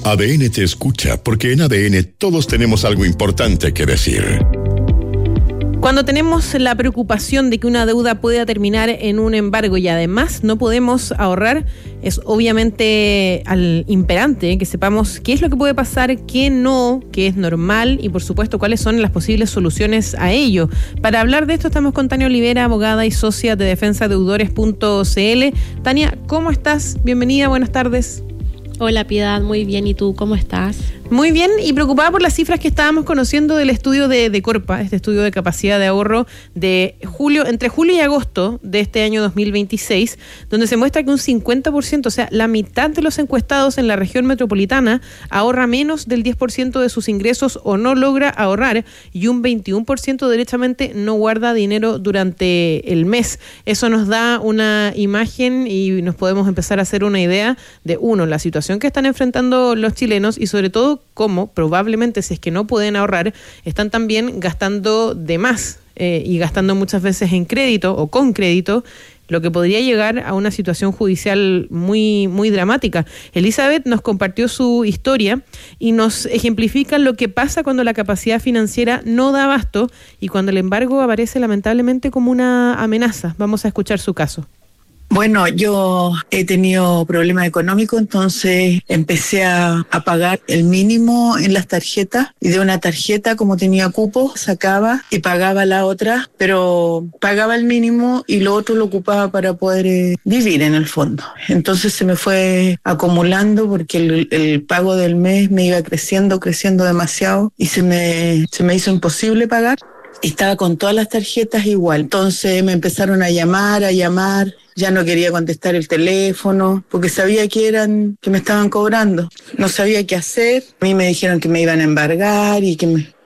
ADN te escucha, porque en ADN todos tenemos algo importante que decir. Cuando tenemos la preocupación de que una deuda pueda terminar en un embargo y además no podemos ahorrar, es obviamente imperante que sepamos qué es lo que puede pasar, qué no, qué es normal y por supuesto cuáles son las posibles soluciones a ello. Para hablar de esto estamos con Tania Olivera, abogada y socia de defensadeudores.cl. Tania, ¿cómo estás? Bienvenida, buenas tardes. Hola Piedad, muy bien. ¿Y tú cómo estás? Muy bien, y preocupada por las cifras que estábamos conociendo del estudio de Corpa, este estudio de capacidad de ahorro de entre julio y agosto de este año 2026, donde se muestra que un 50%, o sea, la mitad de los encuestados en la región metropolitana ahorra menos del 10% de sus ingresos o no logra ahorrar, y un 21% derechamente no guarda dinero durante el mes. Eso nos da una imagen y nos podemos empezar a hacer una idea de, la situación que están enfrentando los chilenos y sobre todo cómo probablemente, si es que no pueden ahorrar, están también gastando de más y gastando muchas veces en crédito o con crédito, lo que podría llegar a una situación judicial muy, muy dramática. Elizabeth nos compartió su historia y nos ejemplifica lo que pasa cuando la capacidad financiera no da abasto y cuando el embargo aparece lamentablemente como una amenaza. Vamos a escuchar su caso. Bueno, yo he tenido problemas económicos, entonces empecé a pagar el mínimo en las tarjetas, y de una tarjeta, como tenía cupo, sacaba y pagaba la otra, pero pagaba el mínimo y lo otro lo ocupaba para poder vivir en el fondo. Entonces se me fue acumulando porque el pago del mes me iba creciendo demasiado y se me hizo imposible pagar. Estaba con todas las tarjetas igual, entonces me empezaron a llamar, ya no quería contestar el teléfono, porque sabía que me estaban cobrando. No sabía qué hacer. A mí me dijeron que me iban a embargar y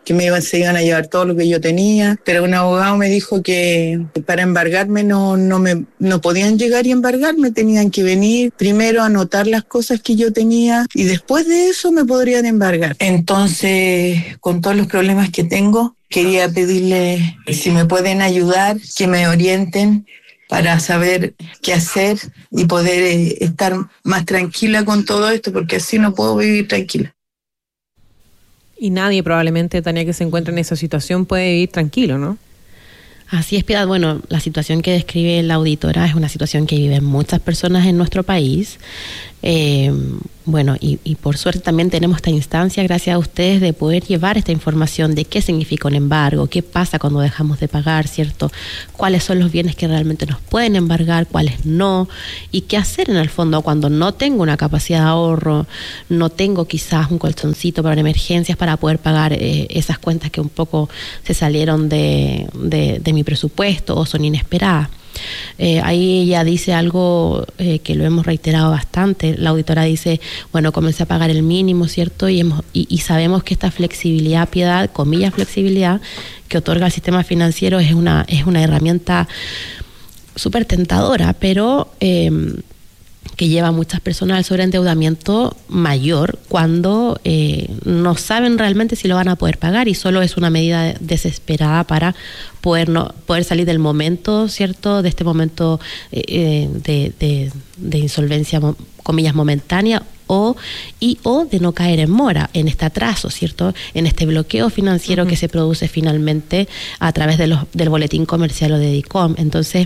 se iban a llevar todo lo que yo tenía, pero un abogado me dijo que para embargarme no podían llegar y embargarme, tenían que venir primero a anotar las cosas que yo tenía y después de eso me podrían embargar. Entonces, con todos los problemas que tengo, quería pedirle si me pueden ayudar, que me orienten para saber qué hacer y poder estar más tranquila con todo esto, porque así no puedo vivir tranquila. Y nadie probablemente, Tania, que se encuentra en esa situación puede vivir tranquilo, ¿no? Así es, Piedad. Bueno, la situación que describe la auditora es una situación que viven muchas personas en nuestro país. Y por suerte también tenemos esta instancia, gracias a ustedes, de poder llevar esta información de qué significa un embargo, qué pasa cuando dejamos de pagar, ¿cierto? Cuáles son los bienes que realmente nos pueden embargar, cuáles no, y qué hacer en el fondo cuando no tengo una capacidad de ahorro, no tengo quizás un colchoncito para emergencias para poder pagar esas cuentas que un poco se salieron de mi presupuesto o son inesperadas. Ahí ella dice algo que lo hemos reiterado bastante. La auditora dice, comencé a pagar el mínimo, ¿cierto? Y sabemos que esta flexibilidad, Piedad, comillas flexibilidad, que otorga el sistema financiero es una herramienta súper tentadora, pero que lleva a muchas personas al sobreendeudamiento mayor cuando no saben realmente si lo van a poder pagar y solo es una medida desesperada para poder salir del momento, ¿cierto? De este momento de insolvencia, comillas, momentánea o de no caer en mora, en este atraso, ¿cierto? En este bloqueo financiero que se produce finalmente a través del boletín comercial o de DICOM. Entonces,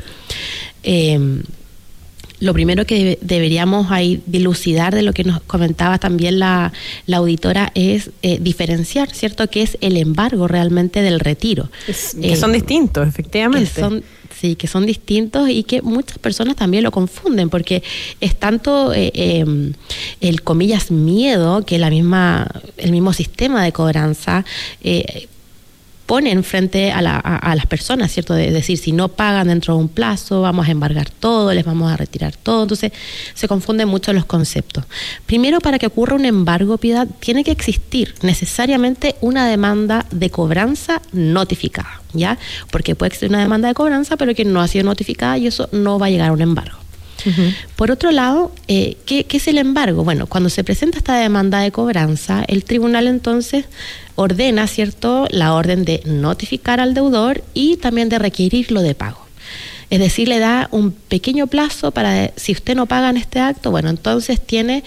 lo primero que deberíamos ahí dilucidar de lo que nos comentaba también la auditora es diferenciar, ¿cierto?, qué es el embargo realmente del retiro. Que son distintos, efectivamente. Que son distintos y que muchas personas también lo confunden, porque es tanto el comillas miedo que el mismo sistema de cobranza ponen frente a las personas, ¿cierto? De decir, si no pagan dentro de un plazo, vamos a embargar todo, les vamos a retirar todo. Entonces, se confunden mucho los conceptos. Primero, para que ocurra un embargo, Piedad, tiene que existir necesariamente una demanda de cobranza notificada, ¿ya? Porque puede existir una demanda de cobranza, pero que no ha sido notificada y eso no va a llegar a un embargo. Uh-huh. Por otro lado, ¿qué es el embargo? Bueno, cuando se presenta esta demanda de cobranza, el tribunal entonces ordena, ¿cierto?, la orden de notificar al deudor y también de requerirlo de pago. Es decir, le da un pequeño plazo para, si usted no paga en este acto, bueno, entonces tiene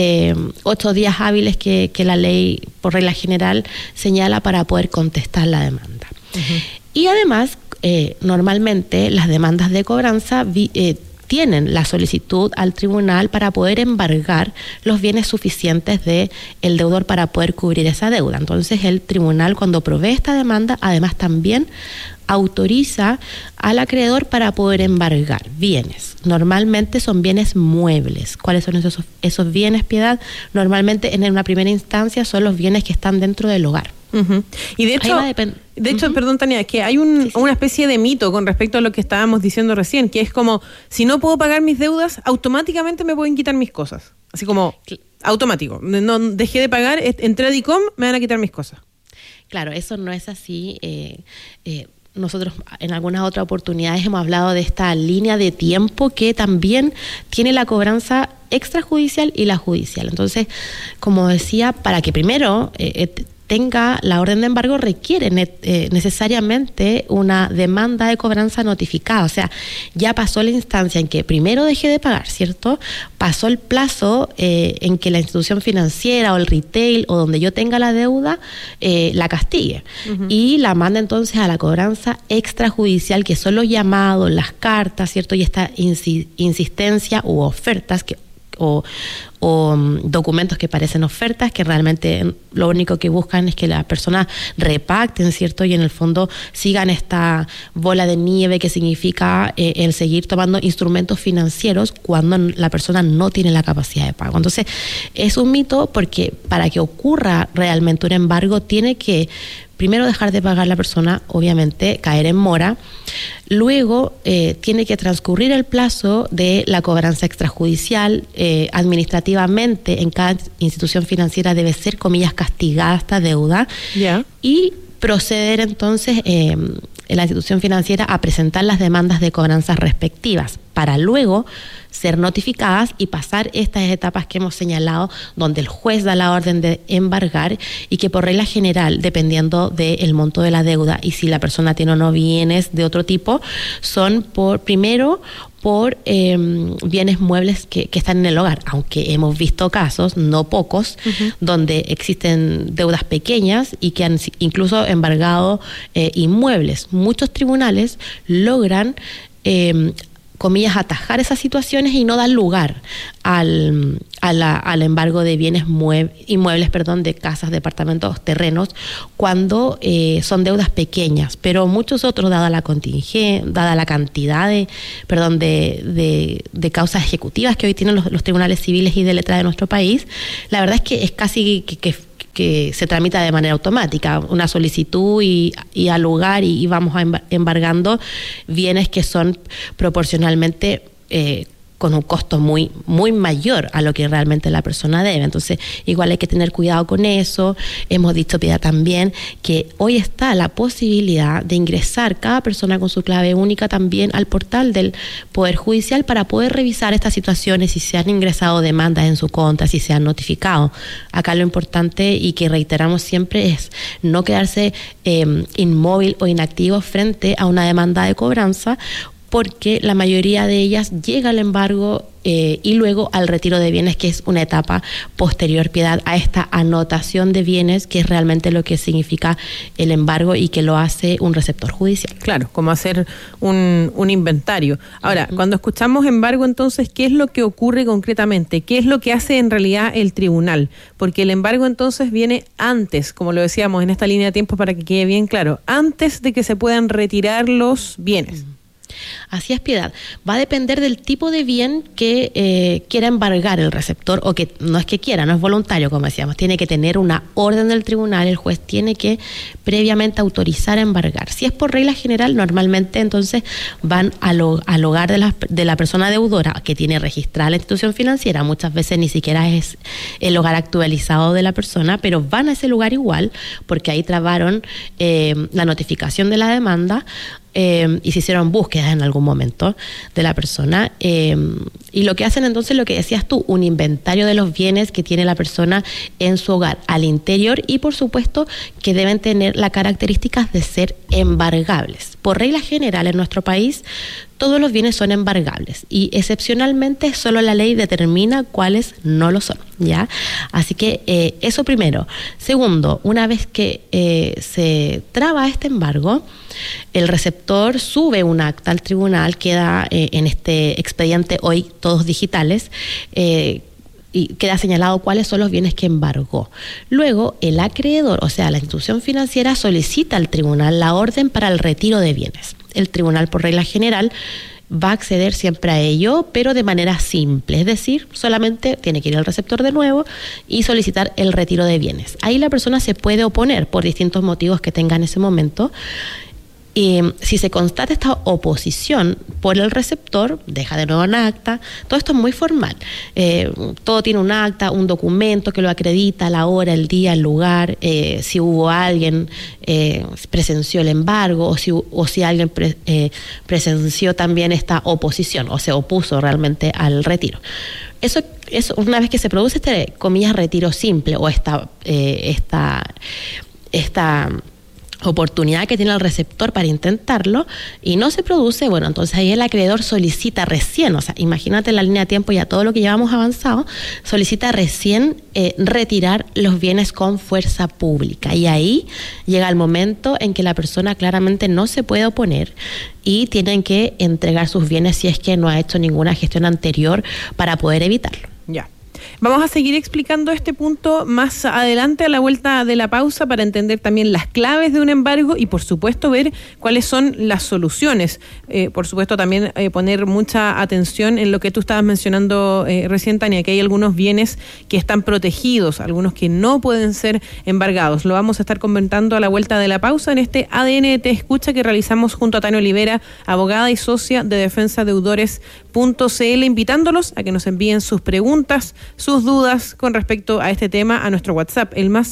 8 días hábiles que la ley, por regla general, señala para poder contestar la demanda. Uh-huh. Y además, normalmente las demandas de cobranza tienen la solicitud al tribunal para poder embargar los bienes suficientes del deudor para poder cubrir esa deuda. Entonces, el tribunal, cuando provee esta demanda, además también autoriza al acreedor para poder embargar bienes. Normalmente son bienes muebles. ¿Cuáles son esos bienes, Piedad? Normalmente, en una primera instancia, son los bienes que están dentro del hogar. Uh-huh. Y de hecho, perdón, Tania, que hay una especie de mito con respecto a lo que estábamos diciendo recién, que es como, si no puedo pagar mis deudas, automáticamente me pueden quitar mis cosas. Así como, automático. No dejé de pagar, entré a DICOM, me van a quitar mis cosas. Claro, eso no es así. Nosotros en algunas otras oportunidades hemos hablado de esta línea de tiempo que también tiene la cobranza extrajudicial y la judicial. Entonces, como decía, para que primero tenga la orden de embargo requiere necesariamente una demanda de cobranza notificada. O sea, ya pasó la instancia en que primero dejé de pagar, ¿cierto? Pasó el plazo en que la institución financiera o el retail o donde yo tenga la deuda la castigue. Uh-huh. Y la manda entonces a la cobranza extrajudicial, que son los llamados, las cartas, ¿cierto? Y esta insistencia u ofertas o documentos que parecen ofertas, que realmente lo único que buscan es que las personas repacten, ¿cierto? Y en el fondo sigan esta bola de nieve que significa el seguir tomando instrumentos financieros cuando la persona no tiene la capacidad de pago. Entonces, es un mito porque para que ocurra realmente un embargo tiene que primero dejar de pagar la persona, obviamente, caer en mora. Luego tiene que transcurrir el plazo de la cobranza extrajudicial. Administrativamente, en cada institución financiera debe ser, comillas, castigada esta deuda. Yeah. Y proceder entonces en la institución financiera a presentar las demandas de cobranza respectivas para luego ser notificadas y pasar estas etapas que hemos señalado, donde el juez da la orden de embargar y que por regla general, dependiendo del monto de la deuda y si la persona tiene o no bienes de otro tipo, son por bienes muebles que están en el hogar, aunque hemos visto casos, no pocos, uh-huh, donde existen deudas pequeñas y que han incluso embargado inmuebles. Muchos tribunales logran comillas, atajar esas situaciones y no dar lugar al embargo de bienes inmuebles, de casas, departamentos, terrenos, cuando son deudas pequeñas. Pero muchos otros, dada la cantidad de causas ejecutivas que hoy tienen los tribunales civiles y de letra de nuestro país, la verdad es que es casi que se tramita de manera automática, una solicitud y al lugar y vamos embargando bienes que son proporcionalmente con un costo muy, muy mayor a lo que realmente la persona debe. Entonces, igual hay que tener cuidado con eso. Hemos dicho, Piedad, también que hoy está la posibilidad de ingresar cada persona con su clave única también al portal del Poder Judicial para poder revisar estas situaciones, si se han ingresado demandas en su contra, si se han notificado. Acá lo importante y que reiteramos siempre es no quedarse inmóvil o inactivo frente a una demanda de cobranza, porque la mayoría de ellas llega al embargo y luego al retiro de bienes, que es una etapa posterior, Piedad, a esta anotación de bienes, que es realmente lo que significa el embargo y que lo hace un receptor judicial. Claro, como hacer un inventario. Ahora, uh-huh, cuando escuchamos embargo, entonces, ¿qué es lo que ocurre concretamente? ¿Qué es lo que hace en realidad el tribunal? Porque el embargo entonces viene antes, como lo decíamos en esta línea de tiempo para que quede bien claro, antes de que se puedan retirar los bienes. Uh-huh. Así es, Piedad. Va a depender del tipo de bien que quiera embargar el receptor, o que no es que quiera, no es voluntario, como decíamos. Tiene que tener una orden del tribunal, el juez tiene que previamente autorizar a embargar. Si es por regla general, normalmente entonces van al hogar de la persona deudora que tiene registrada la institución financiera. Muchas veces ni siquiera es el hogar actualizado de la persona, pero van a ese lugar igual, porque ahí trabaron la notificación de la demanda, y se hicieron búsquedas en algún momento de la persona, y lo que hacen entonces, lo que decías tú, un inventario de los bienes que tiene la persona en su hogar al interior, y por supuesto que deben tener las características de ser embargables. Por regla general en nuestro país, todos los bienes son embargables y excepcionalmente solo la ley determina cuáles no lo son, ¿ya? Así que eso primero. Segundo, una vez que se traba este embargo, el receptor sube un acta al tribunal, queda en este expediente hoy todos digitales, y queda señalado cuáles son los bienes que embargó. Luego, el acreedor, o sea, la institución financiera, solicita al tribunal la orden para el retiro de bienes. El tribunal, por regla general, va a acceder siempre a ello, pero de manera simple, es decir, solamente tiene que ir al receptor de nuevo y solicitar el retiro de bienes. Ahí la persona se puede oponer por distintos motivos que tenga en ese momento. Si se constata esta oposición por el receptor, deja de nuevo un acta. Todo esto es muy formal. Todo tiene un acta, un documento que lo acredita, la hora, el día, el lugar, si hubo alguien presenció el embargo o si alguien presenció también esta oposición o se opuso realmente al retiro. Eso una vez que se produce este, comillas, retiro simple o esta oportunidad que tiene el receptor para intentarlo y no se produce, bueno, entonces ahí el acreedor solicita recién, o sea, imagínate la línea de tiempo ya todo lo que llevamos avanzado, solicita recién retirar los bienes con fuerza pública y ahí llega el momento en que la persona claramente no se puede oponer y tienen que entregar sus bienes si es que no ha hecho ninguna gestión anterior para poder evitarlo. Ya. Vamos a seguir explicando este punto más adelante a la vuelta de la pausa para entender también las claves de un embargo y por supuesto ver cuáles son las soluciones. Por supuesto también poner mucha atención en lo que tú estabas mencionando recién, Tania, que hay algunos bienes que están protegidos, algunos que no pueden ser embargados. Lo vamos a estar comentando a la vuelta de la pausa en este ADN Te Escucha que realizamos junto a Tania Olivera, abogada y socia de defensadeudores.cl, invitándolos a que nos envíen sus preguntas, sus dudas con respecto a este tema a nuestro WhatsApp, el más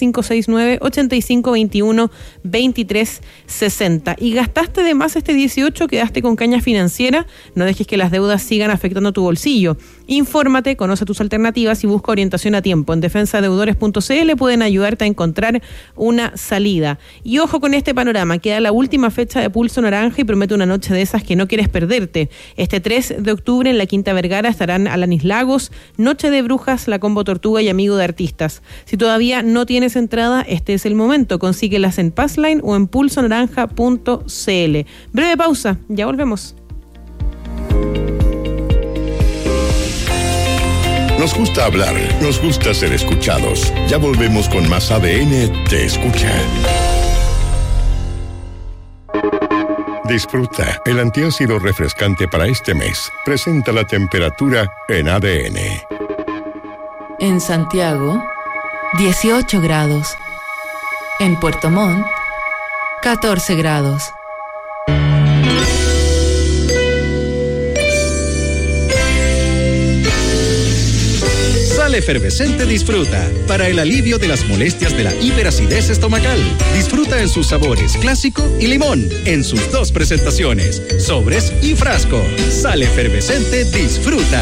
569-8521-2360. ¿Y gastaste de más este 18? ¿Quedaste con caña financiera? No dejes que las deudas sigan afectando tu bolsillo. Infórmate, conoce tus alternativas y busca orientación a tiempo. En defensadeudores.cl pueden ayudarte a encontrar una salida. Y ojo con este panorama, queda la última fecha de Pulso Naranja y promete una noche de esas que no quieres perderte. Este 3 de octubre en la Quinta Vergara estarán Alanis Lagos, Noche de Brujas, La Combo Tortuga y Amigo de Artistas. Si todavía no tienes entrada, este es el momento. Consíguelas en Passline o en pulsonaranja.cl. Breve pausa, ya volvemos. Nos gusta hablar, nos gusta ser escuchados. Ya volvemos con más ADN Te Escucha. Disfruta el antiácido refrescante para este mes. Presenta la temperatura en ADN. En Santiago, 18 grados. En Puerto Montt, 14 grados. Sal Efervescente Disfruta, para el alivio de las molestias de la hiperacidez estomacal. Disfruta en sus sabores clásico y limón, en sus dos presentaciones, sobres y frasco. Sal Efervescente Disfruta.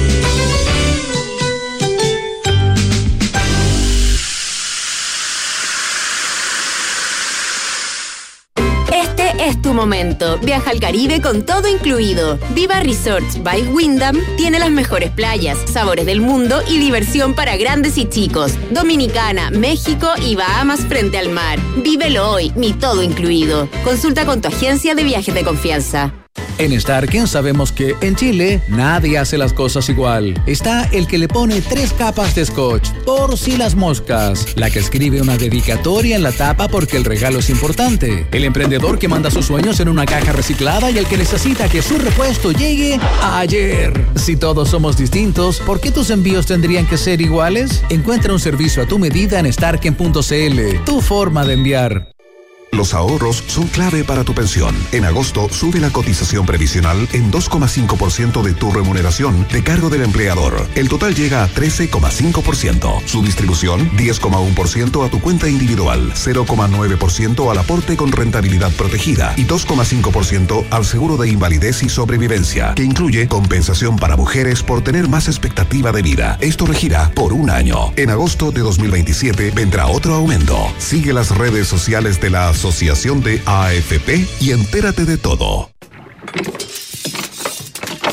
Es tu momento. Viaja al Caribe con todo incluido. Viva Resorts by Wyndham tiene las mejores playas, sabores del mundo y diversión para grandes y chicos. Dominicana, México y Bahamas frente al mar. Vívelo hoy, mi todo incluido. Consulta con tu agencia de viajes de confianza. En Starken sabemos que en Chile nadie hace las cosas igual. Está el que le pone 3 capas de scotch por si las moscas, la que escribe una dedicatoria en la tapa porque el regalo es importante, el emprendedor que manda sus sueños en una caja reciclada y el que necesita que su repuesto llegue ayer. Si todos somos distintos, ¿por qué tus envíos tendrían que ser iguales? Encuentra un servicio a tu medida en starken.cl, tu forma de enviar. Los ahorros son clave para tu pensión. En agosto sube la cotización previsional en 2,5% de tu remuneración de cargo del empleador. El total llega a 13,5%. Su distribución 10,1% a tu cuenta individual, 0,9% al aporte con rentabilidad protegida y 2,5% al seguro de invalidez y sobrevivencia, que incluye compensación para mujeres por tener más expectativa de vida. Esto regirá por un año. En agosto de 2027 vendrá otro aumento. Sigue las redes sociales de la Asociación de AFP y entérate de todo.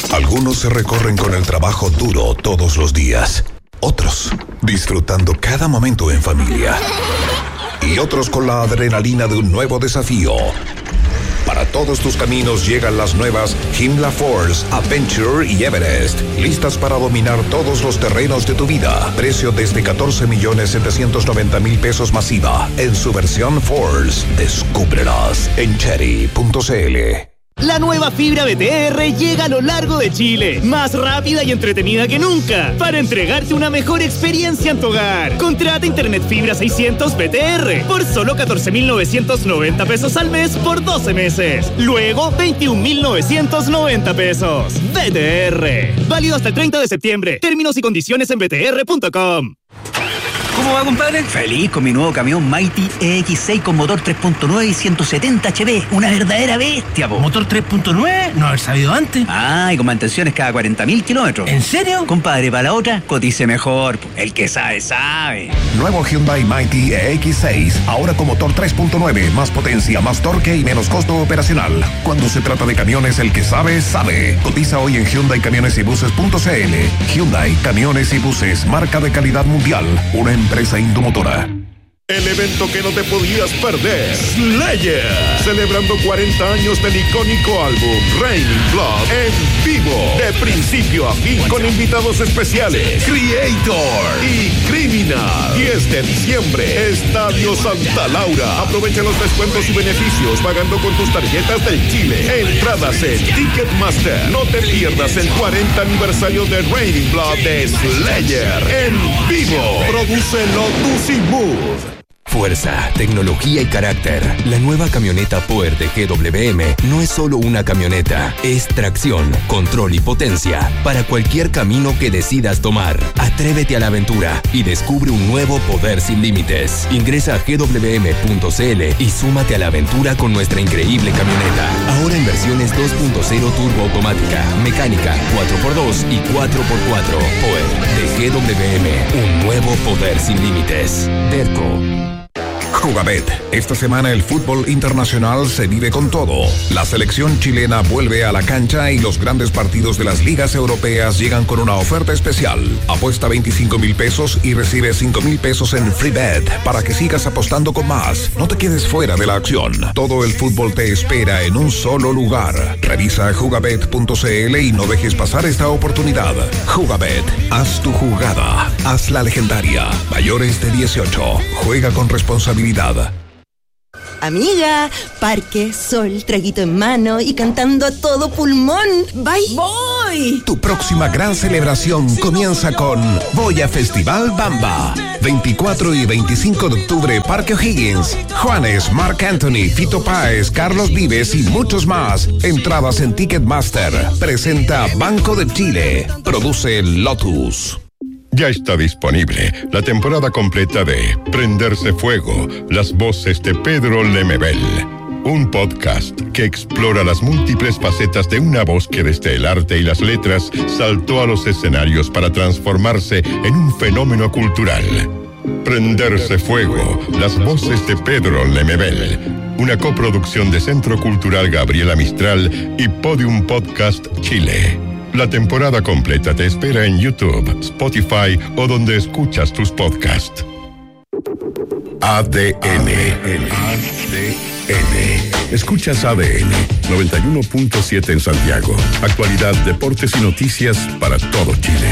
Algunos se recorren con el trabajo duro todos los días. Otros disfrutando cada momento en familia. Y otros con la adrenalina de un nuevo desafío. Para todos tus caminos llegan las nuevas Himla Force, Adventure y Everest. Listas para dominar todos los terrenos de tu vida. Precio desde 14.790.000 pesos masiva. En su versión Force. Descúbrelas en cherry.cl. La nueva fibra BTR llega a lo largo de Chile, más rápida y entretenida que nunca, para entregarte una mejor experiencia en tu hogar. Contrata Internet Fibra 600 BTR por solo 14.990 pesos al mes por 12 meses. Luego, 21.990 pesos. BTR. Válido hasta el 30 de septiembre. Términos y condiciones en btr.com. ¿Cómo va, compadre? Feliz con mi nuevo camión Mighty EX6 con motor 3.9 y 170 HP. Una verdadera bestia, po. ¿Motor 3.9? No haber sabido antes. Ah, y con mantenciones cada 40.000 kilómetros. ¿En serio? Compadre, para la otra, cotice mejor, po. El que sabe, sabe. Nuevo Hyundai Mighty EX6. Ahora con motor 3.9. Más potencia, más torque y menos costo operacional. Cuando se trata de camiones, el que sabe, sabe. Cotiza hoy en HyundaiCamionesYbuses.cl. Hyundai Camiones y Buses. Marca de calidad mundial. Una empresa Indomotora. El evento que no te podías perder, Slayer, celebrando 40 años del icónico álbum Raining Blood en vivo, de principio a fin, con invitados especiales, Creator y Criminal. 10 de diciembre, Estadio Santa Laura. Aprovecha los descuentos y beneficios pagando con tus tarjetas del Chile. Entradas en Ticketmaster. No te pierdas el 40 aniversario de Raining Blood de Slayer en vivo. Produce Lotus y Move. Fuerza, tecnología y carácter. La nueva camioneta Power de GWM no es solo una camioneta, es tracción, control y potencia para cualquier camino que decidas tomar. Atrévete a la aventura y descubre un nuevo poder sin límites. Ingresa a gwm.cl y súmate a la aventura con nuestra increíble camioneta. Ahora en versiones 2.0 turbo automática, mecánica, 4x2 y 4x4. Power de GWM, un nuevo poder sin límites. Derco. Jugabet. Esta semana el fútbol internacional se vive con todo. La selección chilena vuelve a la cancha y los grandes partidos de las ligas europeas llegan con una oferta especial. Apuesta 25.000 pesos y recibe 5.000 pesos en free bet para que sigas apostando con más. No te quedes fuera de la acción. Todo el fútbol te espera en un solo lugar. Revisa jugabet.cl y no dejes pasar esta oportunidad. Jugabet. Haz tu jugada. Haz la legendaria. Mayores de 18. Juega con responsabilidad. Amiga, parque, sol, traguito en mano y cantando a todo pulmón. ¡Bye! ¡Voy! Tu próxima gran celebración comienza con Voy Festival Bamba. 24 y 25 de octubre, Parque O'Higgins. Juanes, Marc Anthony, Fito Páez, Carlos Vives y muchos más. Entradas en Ticketmaster. Presenta Banco de Chile. Produce Lotus. Ya está disponible la temporada completa de Prenderse Fuego, las voces de Pedro Lemebel. Un podcast que explora las múltiples facetas de una voz que desde el arte y las letras saltó a los escenarios para transformarse en un fenómeno cultural. Prenderse Fuego, las voces de Pedro Lemebel. Una coproducción de Centro Cultural Gabriela Mistral y Podium Podcast Chile. La temporada completa te espera en YouTube, Spotify o donde escuchas tus podcasts. ADN. Escuchas ADN 91.7 en Santiago. Actualidad, deportes y noticias para todo Chile.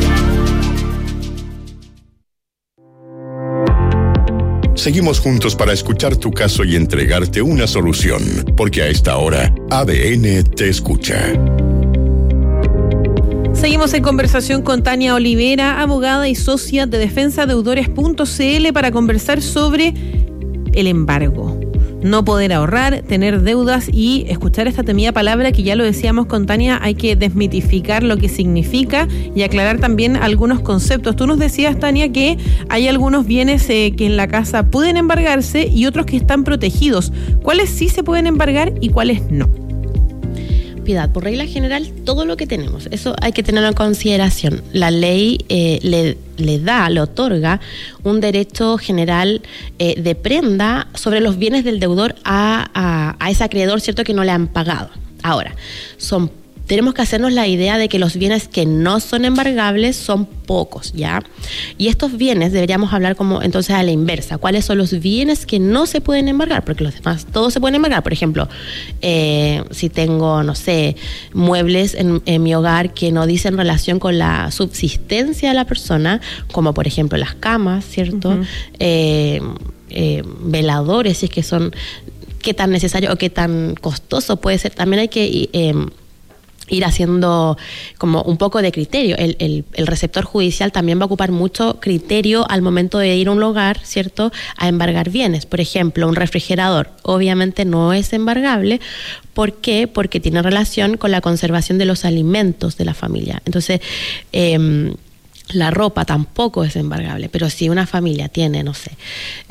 Seguimos juntos para escuchar tu caso y entregarte una solución, porque a esta hora ADN te escucha. Seguimos en conversación con Tania Olivera, abogada y socia de defensadeudores.cl, para conversar sobre el embargo. No poder ahorrar, tener deudas y escuchar esta temida palabra que ya lo decíamos con Tania, hay que desmitificar lo que significa y aclarar también algunos conceptos. Tú nos decías, Tania, que hay algunos bienes que en la casa pueden embargarse y otros que están protegidos. ¿Cuáles sí se pueden embargar y cuáles no? Piedad, por regla general, todo lo que tenemos, eso hay que tenerlo en consideración. La ley le otorga un derecho general de prenda sobre los bienes del deudor a ese acreedor, ¿cierto?, que no le han pagado. Ahora, son tenemos que hacernos la idea de que los bienes que no son embargables son pocos, ¿ya? Y estos bienes deberíamos hablar como entonces a la inversa. ¿Cuáles son los bienes que no se pueden embargar? Porque los demás todos se pueden embargar. Por ejemplo, si tengo, no sé, muebles en mi hogar que no dicen relación con la subsistencia de la persona, como por ejemplo las camas, ¿cierto? Veladores, si es que son, qué tan necesario o qué tan costoso puede ser. También hay que ir haciendo como un poco de criterio. El receptor judicial también va a ocupar mucho criterio al momento de ir a un lugar, ¿cierto?, a embargar bienes. Por ejemplo, un refrigerador obviamente no es embargable. ¿Por qué? Porque tiene relación con la conservación de los alimentos de la familia. Entonces, la ropa tampoco es embargable, pero si una familia tiene, no sé,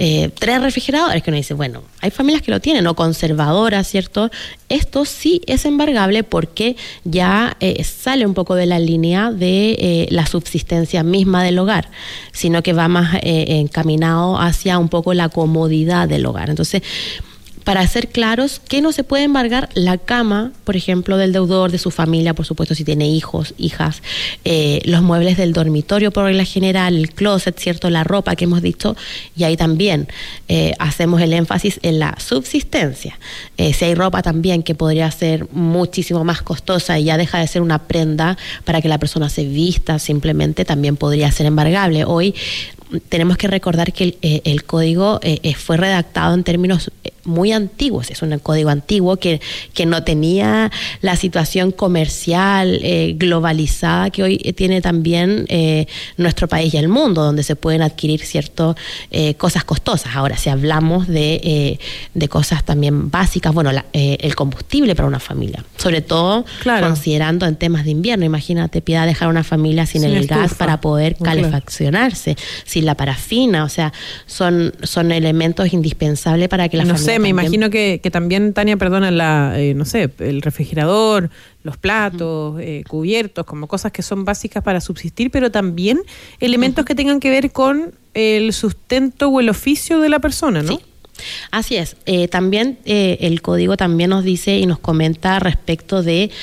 3 refrigeradores, que uno dice, bueno, hay familias que lo tienen, o conservadoras, ¿cierto? Esto sí es embargable porque ya sale un poco de la línea de la subsistencia misma del hogar, sino que va más encaminado hacia un poco la comodidad del hogar. Entonces, para ser claros, ¿qué no se puede embargar? La cama, por ejemplo, del deudor, de su familia, por supuesto, si tiene hijos, hijas, los muebles del dormitorio por regla general, el closet, ¿cierto?, la ropa que hemos dicho, y ahí también hacemos el énfasis en la subsistencia. Si hay ropa también que podría ser muchísimo más costosa y ya deja de ser una prenda para que la persona se vista, simplemente también podría ser embargable. Hoy tenemos que recordar que el código fue redactado en términos muy antiguos. Es un código antiguo que no tenía la situación comercial globalizada que hoy tiene también nuestro país y el mundo, donde se pueden adquirir ciertas cosas costosas. Ahora, si hablamos de cosas también básicas, bueno, el combustible para una familia, sobre todo considerando en temas de invierno. Imagínate, Piedad, dejar a una familia sin el gas para poder calefaccionarse, sin la parafina, o sea, son elementos indispensables para que la familia... No sé, me imagino que también, Tania, perdona, no sé, el refrigerador, los platos, cubiertos, como cosas que son básicas para subsistir, pero también elementos que tengan que ver con el sustento o el oficio de la persona, ¿no? Sí. Así es. También el código también nos dice y nos comenta respecto de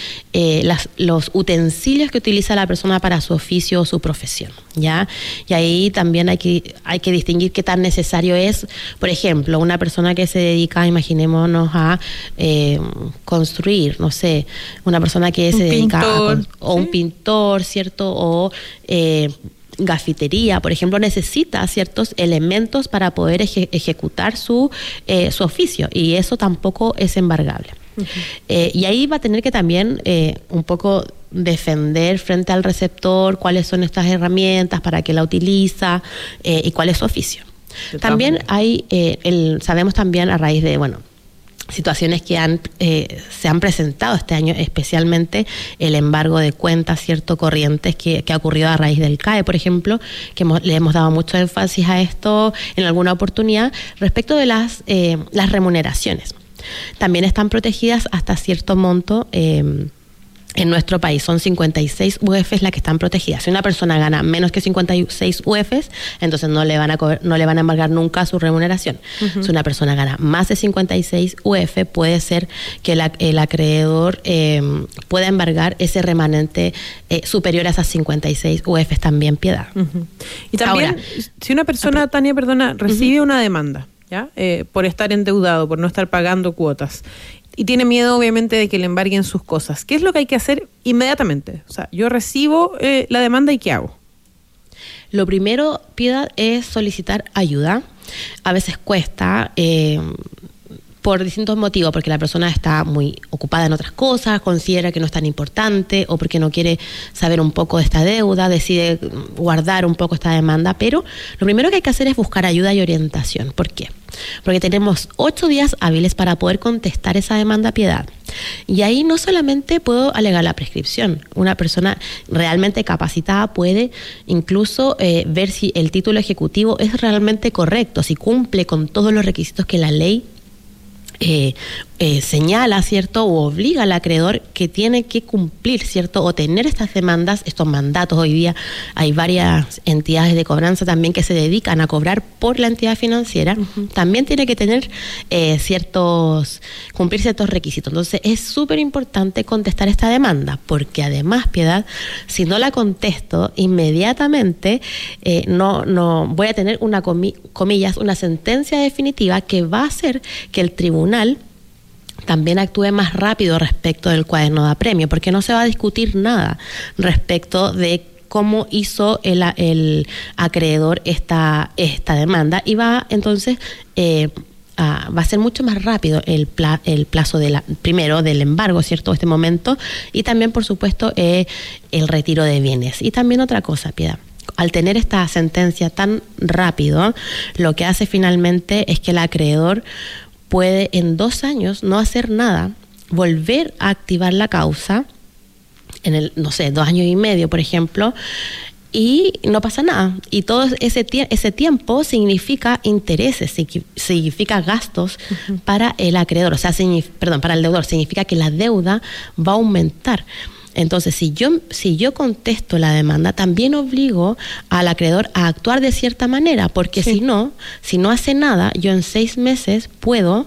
los utensilios que utiliza la persona para su oficio o su profesión, ¿ya? Y ahí también hay que distinguir qué tan necesario es. Por ejemplo, una persona que se dedica, imaginémonos, a construir, no sé, una persona que se dedica a un pintor, ¿cierto? O gafitería, por ejemplo, necesita ciertos elementos para poder ejecutar su oficio, y eso tampoco es embargable. Uh-huh. Y ahí va a tener que también un poco defender frente al receptor cuáles son estas herramientas, para qué la utiliza y cuál es su oficio. También hay, sabemos también a raíz de, situaciones que se han presentado este año, especialmente el embargo de cuentas, cierto, corrientes que ha ocurrido a raíz del CAE, por ejemplo, que le hemos dado mucho énfasis a esto en alguna oportunidad, respecto de las remuneraciones. También están protegidas hasta cierto monto. En nuestro país son 56 UFs las que están protegidas. Si una persona gana menos que 56 UFs, entonces no le van a embargar nunca su remuneración. Uh-huh. Si una persona gana más de 56 UF, puede ser que el acreedor pueda embargar ese remanente superior a esas 56 UFs también, Piedad. Uh-huh. Y también, ahora, si una persona, Tania, recibe una demanda, ¿ya? Por estar endeudado, por no estar pagando cuotas, y tiene miedo, obviamente, de que le embarguen sus cosas, ¿qué es lo que hay que hacer inmediatamente? O sea, yo recibo la demanda, ¿y qué hago? Lo primero, Piedad, es solicitar ayuda. A veces cuesta, por distintos motivos, porque la persona está muy ocupada en otras cosas, considera que no es tan importante, o porque no quiere saber un poco de esta deuda, decide guardar un poco esta demanda. Pero lo primero que hay que hacer es buscar ayuda y orientación. ¿Por qué? Porque tenemos 8 días hábiles para poder contestar esa demanda, Piedad. Y ahí no solamente puedo alegar la prescripción. Una persona realmente capacitada puede incluso ver si el título ejecutivo es realmente correcto, si cumple con todos los requisitos que la ley señala, ¿cierto?, o obliga al acreedor que tiene que cumplir, ¿cierto?, o tener estas demandas, estos mandatos. Hoy día hay varias entidades de cobranza también que se dedican a cobrar por la entidad financiera. También tiene que tener cumplir ciertos requisitos. Entonces es súper importante contestar esta demanda, porque además, Piedad, si no la contesto inmediatamente, no voy a tener una sentencia definitiva que va a hacer que el tribunal también actúe más rápido respecto del cuaderno de apremio, porque no se va a discutir nada respecto de cómo hizo el acreedor esta demanda, y va entonces va a ser mucho más rápido el plazo primero del embargo, ¿cierto?, este momento, y también, por supuesto, el retiro de bienes. Y también otra cosa, Piedad. Al tener esta sentencia tan rápido, lo que hace finalmente es que el acreedor puede en 2 años no hacer nada, volver a activar la causa en 2 años y medio, por ejemplo, y no pasa nada. Y todo ese tiempo significa intereses, significa gastos para el acreedor, para el deudor. Significa que la deuda va a aumentar. Entonces, si yo contesto la demanda, también obligo al acreedor a actuar de cierta manera, porque si no hace nada, yo en 6 meses puedo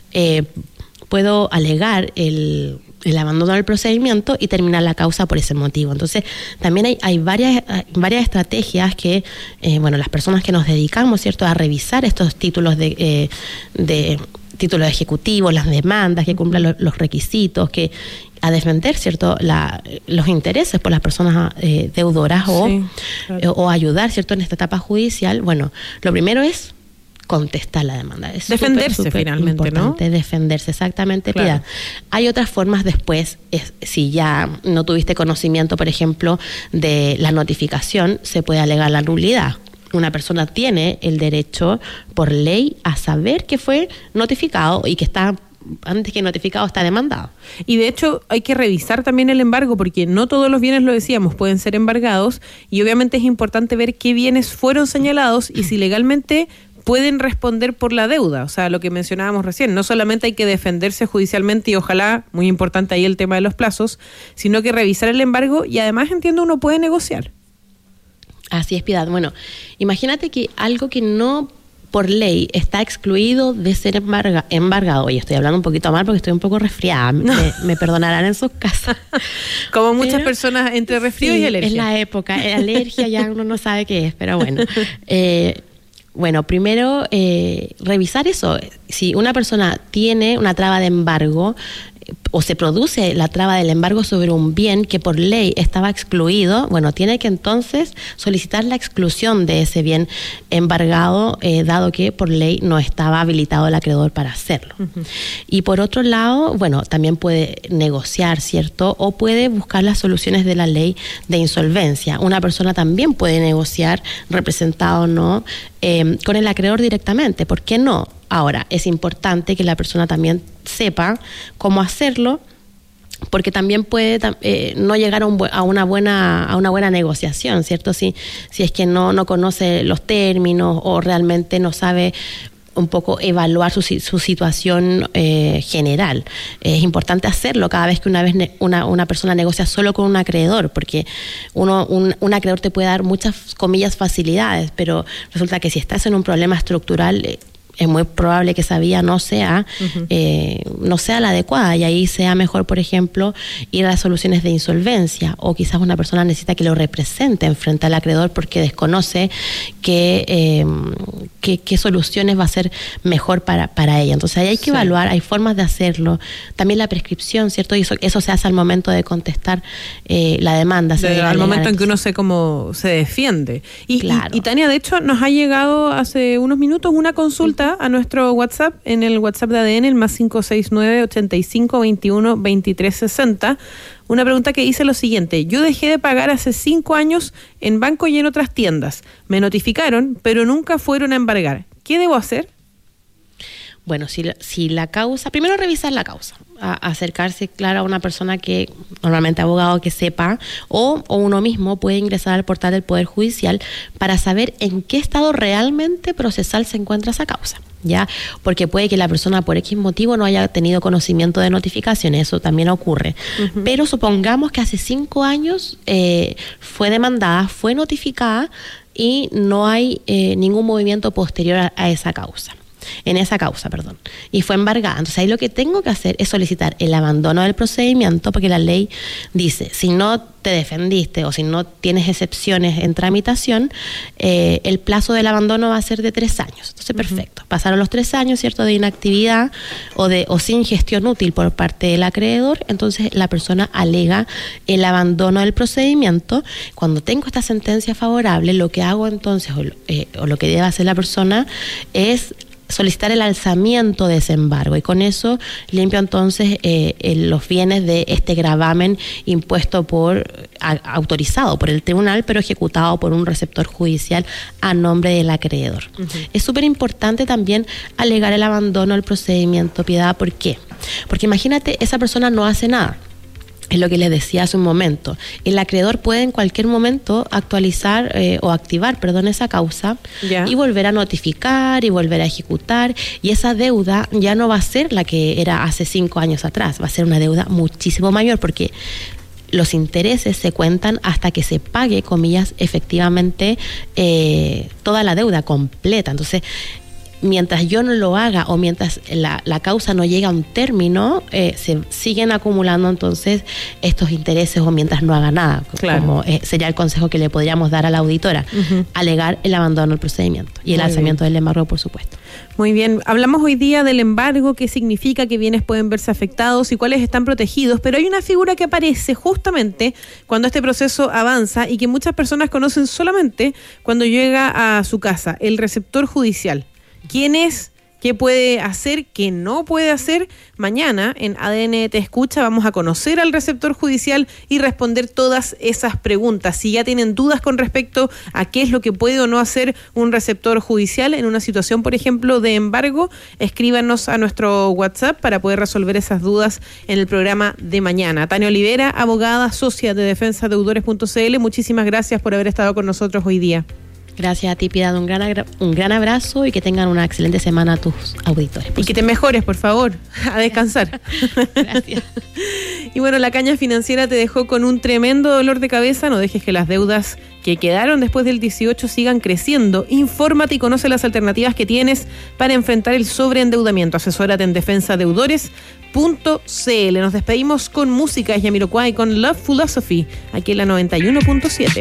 alegar el abandono del procedimiento y terminar la causa por ese motivo. Entonces, también hay varias estrategias que, las personas que nos dedicamos, ¿cierto?, a revisar estos títulos de títulos ejecutivos, las demandas que cumplan los requisitos, a defender, ¿cierto?, los intereses por las personas deudoras o ayudar, ¿cierto?, en esta etapa judicial. Bueno, lo primero es contestar la demanda. Es defenderse finalmente, importante, ¿no? Defenderse, exactamente, claro. Piedad. Hay otras formas después, si ya no tuviste conocimiento, por ejemplo, de la notificación, se puede alegar la nulidad. Una persona tiene el derecho por ley a saber que fue notificado y que está, antes que notificado, está demandado. Y de hecho hay que revisar también el embargo, porque no todos los bienes, lo decíamos, pueden ser embargados, y obviamente es importante ver qué bienes fueron señalados y si legalmente pueden responder por la deuda. O sea, lo que mencionábamos recién, no solamente hay que defenderse judicialmente, y ojalá, muy importante ahí el tema de los plazos, sino que revisar el embargo, y además, entiendo, uno puede negociar. Así es, Piedad. Bueno, imagínate que algo que no por ley está excluido de ser embargado. Oye, estoy hablando un poquito mal porque estoy un poco resfriada. Me perdonarán en sus casas. Como muchas personas entre resfrío y alergia. Es la época. Alergia ya uno no sabe qué es, pero bueno. Bueno, primero revisar eso. Si una persona tiene una traba de embargo o se produce la traba del embargo sobre un bien que por ley estaba excluido, bueno, tiene que entonces solicitar la exclusión de ese bien embargado, dado que por ley no estaba habilitado el acreedor para hacerlo. Uh-huh. Y por otro lado, bueno, también puede negociar, ¿cierto? O puede buscar las soluciones de la ley de insolvencia. Una persona también puede negociar, representado o no, con el acreedor directamente. ¿Por qué no? Ahora, es importante que la persona también sepa cómo hacerlo, porque también puede no llegar a una buena negociación, ¿cierto? Si es que no conoce los términos o realmente no sabe un poco evaluar su situación general. Es importante hacerlo cada vez que una persona negocia solo con un acreedor, porque un acreedor te puede dar muchas, comillas, facilidades, pero resulta que si estás en un problema estructural, es muy probable que esa vía no sea la adecuada, y ahí sea mejor, por ejemplo, ir a las soluciones de insolvencia, o quizás una persona necesita que lo representen frente al acreedor porque desconoce qué soluciones va a ser mejor para ella. Entonces ahí hay que evaluar, hay formas de hacerlo. También la prescripción, ¿cierto? Y eso se hace al momento de contestar la demanda. Al momento en que uno sé cómo se defiende. Claro. Y Tania, de hecho, nos ha llegado hace unos minutos una consulta a nuestro WhatsApp, en el WhatsApp de ADN, el más 569-8521-2360. Una pregunta que dice lo siguiente: yo dejé de pagar hace 5 años en banco y en otras tiendas. Me notificaron, pero nunca fueron a embargar. ¿Qué debo hacer? Bueno, si la causa, primero revisar la causa, acercarse, claro, a una persona que, normalmente abogado que sepa, o uno mismo puede ingresar al portal del Poder Judicial para saber en qué estado realmente procesal se encuentra esa causa, ¿ya? Porque puede que la persona por X motivo no haya tenido conocimiento de notificaciones, eso también ocurre. Uh-huh. Pero supongamos que hace 5 años fue demandada, fue notificada y no hay ningún movimiento posterior a esa causa. En esa causa, y fue embargada. Entonces ahí lo que tengo que hacer es solicitar el abandono del procedimiento, porque la ley dice, si no te defendiste o si no tienes excepciones en tramitación, el plazo del abandono va a ser de 3 años. Entonces, perfecto. Pasaron los 3 años, ¿cierto?, de inactividad o sin gestión útil por parte del acreedor, entonces la persona alega el abandono del procedimiento. Cuando tengo esta sentencia favorable, lo que hago entonces, o lo que debe hacer la persona, es solicitar el alzamiento de ese embargo, y con eso limpio entonces los bienes de este gravamen impuesto autorizado por el tribunal, pero ejecutado por un receptor judicial a nombre del acreedor. Uh-huh. Es súper importante también alegar el abandono del procedimiento, Piedad. ¿Por qué? Porque imagínate, esa persona no hace nada. Es lo que les decía hace un momento. El acreedor puede en cualquier momento actualizar o activar, esa causa, y volver a notificar y volver a ejecutar, y esa deuda ya no va a ser la que era hace 5 años atrás, va a ser una deuda muchísimo mayor, porque los intereses se cuentan hasta que se pague, comillas, efectivamente toda la deuda completa. Entonces, mientras yo no lo haga o mientras la causa no llega a un término, se siguen acumulando entonces estos intereses, o mientras no haga nada, claro, como sería el consejo que le podríamos dar a la auditora. Uh-huh. Alegar el abandono del procedimiento y el alzamiento del embargo, por supuesto. Muy bien, hablamos hoy día del embargo, qué significa, qué bienes pueden verse afectados y cuáles están protegidos, pero hay una figura que aparece justamente cuando este proceso avanza y que muchas personas conocen solamente cuando llega a su casa, el receptor judicial. ¿Quién es? ¿Qué puede hacer? ¿Qué no puede hacer? Mañana en ADN Te Escucha vamos a conocer al receptor judicial y responder todas esas preguntas. Si ya tienen dudas con respecto a qué es lo que puede o no hacer un receptor judicial en una situación, por ejemplo, de embargo, escríbanos a nuestro WhatsApp para poder resolver esas dudas en el programa de mañana. Tania Olivera, abogada, socia de defensadeudores.cl, muchísimas gracias por haber estado con nosotros hoy día. Gracias a ti, Piedad. Un gran abrazo y que tengan una excelente semana a tus auditores. Y que te mejores, por favor, a descansar. Gracias. Y bueno, la caña financiera te dejó con un tremendo dolor de cabeza. No dejes que las deudas que quedaron después del 18 sigan creciendo. Infórmate y conoce las alternativas que tienes para enfrentar el sobreendeudamiento. Asesórate en defensadeudores.cl. Nos despedimos con música. Es Jamiroquai con Love Philosophy, aquí en la 91.7.